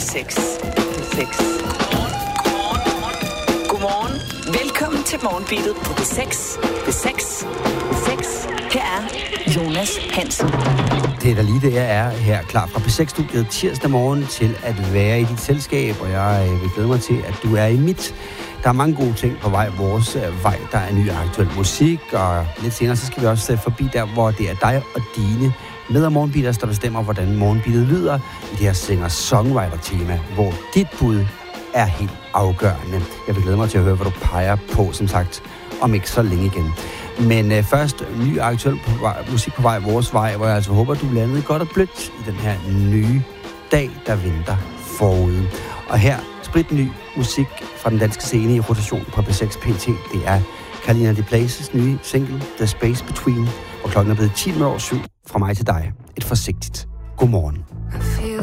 P6. Godmorgen. Velkommen til Morgenbeatet på P6. Her er Jonas Hansen. Det er da lige det, jeg er her klar fra P6-studiet tirsdag morgen til at være i dit selskab, og jeg vil glæde mig til, at du er i mit. Der er mange gode ting på vej. Vores vej, der er ny aktuel musik, og lidt senere så skal vi også forbi der, hvor det er dig og dine med- og morgenbeaters, der bestemmer, hvordan morgenbeatet lyder i det her singer-songwriter-tema, hvor dit bud er helt afgørende. Jeg vil glæde mig til at høre, hvad du peger på, som sagt, om ikke så længe igen. Men først ny aktuel musik på vej, vores vej, hvor jeg altså håber, du landede godt og blødt i den her nye dag, der venter forude. Og her spritny musik fra den danske scene i rotation på P6 PT. Det er Kalina De Places nye single, The Space Between, og klokken er blevet 7:10 fra mig til dig. Et forsigtigt godmorgen.